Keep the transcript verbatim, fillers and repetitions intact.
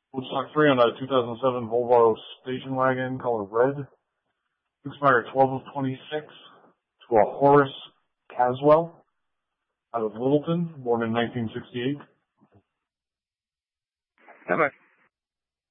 Woodstock three on a two thousand seven Volvo station wagon, color red. Expired twelve of twenty-six to a Horace Caswell out of Littleton, born in nineteen sixty-eight. Bye-bye.